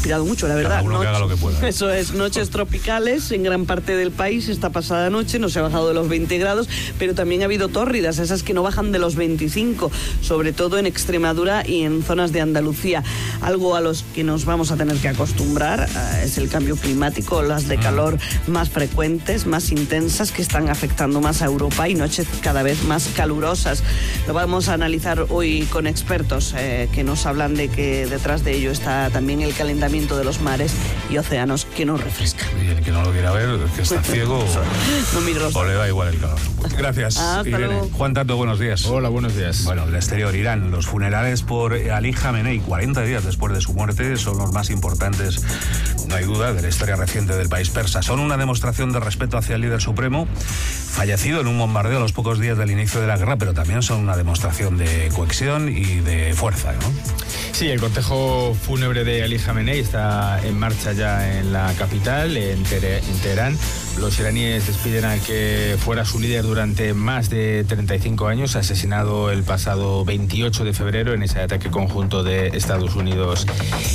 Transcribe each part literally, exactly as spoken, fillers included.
respirado mucho, la verdad. Cada uno Noche, que haga lo que pueda. Eso es, noches tropicales en gran parte del país esta pasada noche, no se ha bajado de los veinte grados, pero también ha habido tórridas, esas que no bajan de los veinticinco, sobre todo en Extremadura y en zonas de Andalucía. Algo a los que nos vamos a tener que acostumbrar uh, es el cambio climático, las de calor más frecuentes, más intensas, que están afectando más a Europa, y noches cada vez más calurosas. Lo vamos a analizar hoy con expertos eh, que nos hablan de que detrás de ello está también el calentamiento de los mares y océanos que nos refresca. Y el que no lo quiera ver, que está ciego no miro los o le da igual el calor. Gracias, ah, Irene. Juan Tato, buenos días. Hola, buenos días. Bueno, del exterior, Irán. Los funerales por Ali Khamenei, cuarenta días después de su muerte, son los más importantes, no hay duda, de la historia reciente del país persa. Son una demostración de respeto hacia el líder supremo, fallecido en un bombardeo a los pocos días del inicio de la guerra, pero también son una demostración de cohesión y de fuerza, ¿no? Sí, el cortejo fúnebre de Ali Khamenei está en marcha ya en la capital, en, Tere- en Teherán. Los iraníes despiden al que fuera su líder durante más de treinta y cinco años, asesinado el pasado veintiocho de febrero en ese ataque conjunto de Estados Unidos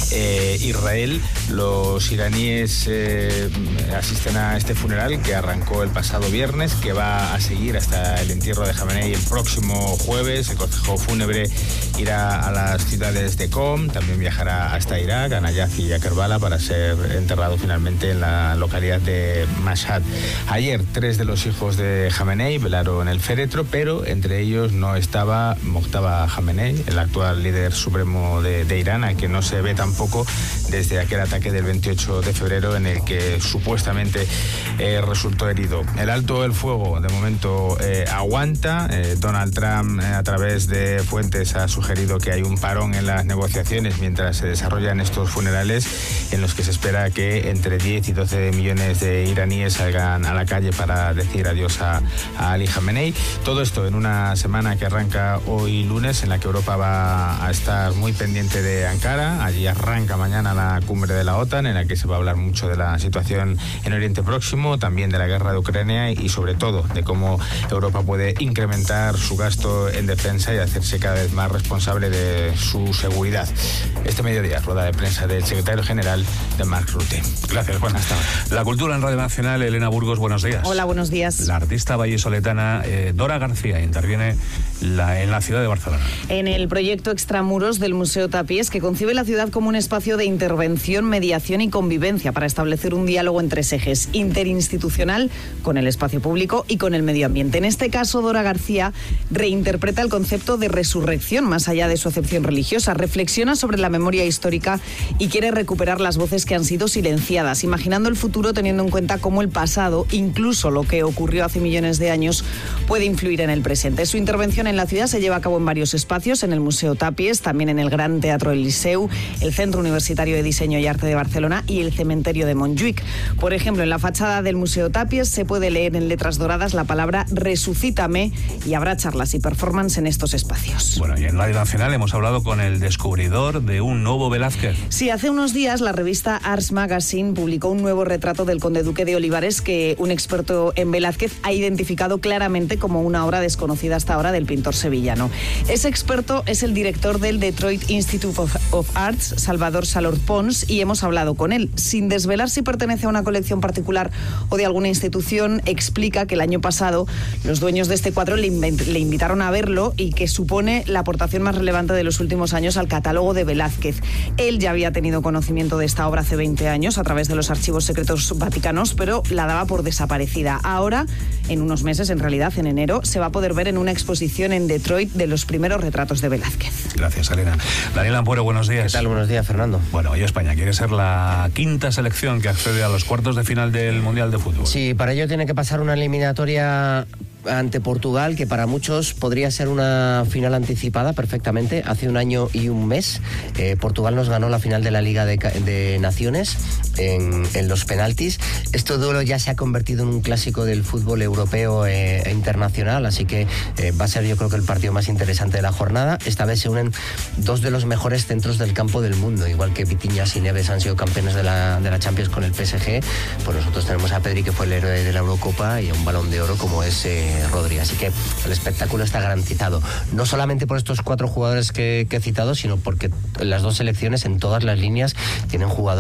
e Israel. Los iraníes eh, asisten a este funeral que arrancó el pasado viernes, que va a seguir hasta el entierro de Khamenei el próximo jueves. El cortejo fúnebre irá a las ciudades de Qom, también viajará hasta Irak, a Nayaf y a Kerbala, para ser enterrado finalmente en la localidad de Mashhad. Ayer, tres de los hijos de Khamenei velaron el féretro, pero entre ellos no estaba Mojtaba Khamenei, el actual líder supremo de, de Irán, a quien no se ve tampoco desde aquel ataque del veintiocho de febrero en el que supuestamente eh, resultó herido. El alto el fuego, de momento, eh, aguanta. Eh, Donald Trump, eh, a través de fuentes, ha sugerido que hay un parón en las negociaciones mientras se desarrollan estos funerales, en los que se espera que entre diez y doce millones de iraníes salgan a la calle para decir adiós a, a Ali Khamenei. Todo esto en una semana que arranca hoy lunes, en la que Europa va a estar muy pendiente de Ankara. Allí arranca mañana la cumbre de la OTAN, en la que se va a hablar mucho de la situación en Oriente Próximo, también de la guerra de Ucrania y sobre todo de cómo Europa puede incrementar su gasto en defensa y hacerse cada vez más responsable de su seguridad. Este mediodía, rueda de prensa del secretario general de Mark Rutte. Gracias, Juan. Hasta ahora. La cultura en Radio Nacional, Elena Burgos, buenos días. Hola, buenos días. La artista vallisoletana eh, Dora García interviene la, en la ciudad de Barcelona. En el proyecto Extramuros del Museo Tapies, que concibe la ciudad como un espacio de intervención, mediación y convivencia para establecer un diálogo en tres ejes: interinstitucional, con el espacio público y con el medio ambiente. En este caso, Dora García reinterpreta el concepto de resurrección más allá de su acepción religiosa, reflexiona sobre la memoria histórica y quiere recuperar las voces que han sido silenciadas, imaginando el futuro teniendo en cuenta cómo el pasado, incluso lo que ocurrió hace millones de años, puede influir en el presente. Su intervención en la ciudad se lleva a cabo en varios espacios: en el Museo Tapies, también en el Gran Teatro del Liceu, el Centro Universitario de Diseño y Arte de Barcelona y el Cementerio de Montjuïc. Por ejemplo, en la fachada del Museo Tapies se puede leer en letras doradas la palabra resucítame, y habrá charlas y performance en estos espacios. Bueno, y en Radio Nacional hemos hablado con el descubridor de un nuevo Velázquez. Sí, hace unos días la revista Ars Magazine publicó un nuevo retrato del conde duque de Olivares que un experto en Velázquez ha identificado claramente como una obra desconocida hasta ahora del pintor sevillano. Ese experto es el director del Detroit Institute of, of Arts, Salvador Salor Pons, y hemos hablado con él. Sin desvelar si pertenece a una colección particular o de alguna institución, explica que el año pasado los dueños de este cuadro le, inv- le invitaron a verlo y que supone la aportación más relevante de los últimos años al catálogo de Velázquez. Él ya había tenido conocimiento de esta obra hace veinte años a través de los archivos secretos vaticanos, pero la daba por desaparecida. Ahora, en unos meses, en realidad en enero, se va a poder ver en una exposición en Detroit de los primeros retratos de Velázquez. Gracias, Elena. Daniel Ampuero, buenos días. ¿Qué tal? Buenos días, Fernando. Bueno, hoy España quiere ser la quinta selección que accede a los cuartos de final del Mundial de Fútbol. Sí, para ello tiene que pasar una eliminatoria ante Portugal, que para muchos podría ser una final anticipada perfectamente. Hace un año y un mes eh, Portugal nos ganó la final de la Liga de, de Naciones en, en los penaltis. Este duelo ya se ha convertido en un clásico del fútbol europeo e eh, internacional, así que eh, va a ser, yo creo, que el partido más interesante de la jornada. Esta vez se unen dos de los mejores centros del campo del mundo, igual que Vitinhas y Neves han sido campeones de la, de la Champions con el P S G, pues nosotros tenemos a Pedri, que fue el héroe de la Eurocopa, y a un Balón de Oro como es eh, Rodri, así que el espectáculo está garantizado, no solamente por estos cuatro jugadores que, que he citado, sino porque las dos selecciones en todas las líneas tienen jugadores